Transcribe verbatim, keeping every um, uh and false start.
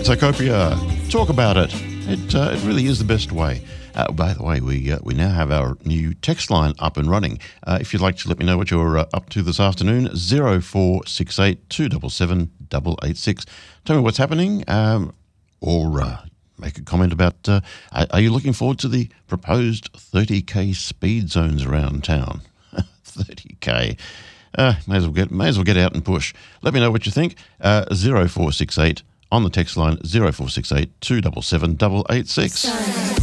Zacopia, talk about it. It uh, it really is the best way. Uh, by the way, we uh, we now have our new text line up and running. Uh, if you'd like to let me know what you're uh, up to this afternoon, zero four six eight two seven seven eight eight six. Tell me what's happening, um, or uh, make a comment about, uh, are, are you looking forward to the proposed thirty k speed zones around town? thirty k. Uh, may as well get may as well get out and push. Let me know what you think. Uh, zero four six eight on the text line, zero four six eight two seven seven eight eight six.